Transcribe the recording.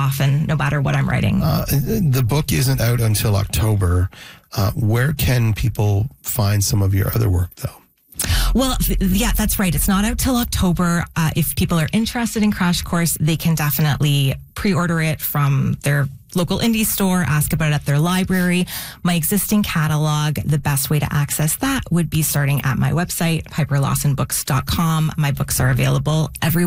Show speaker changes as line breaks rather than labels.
often, no matter what I'm writing.
The book isn't out until October. Where can people find some of your other work, though?
Well, yeah, that's right. It's not out till October. If people are interested in Crash Course, they can definitely pre-order it from their local indie store, ask about it at their library. My existing catalog, the best way to access that would be starting at my website, piperlawsonbooks.com. My books are available everywhere.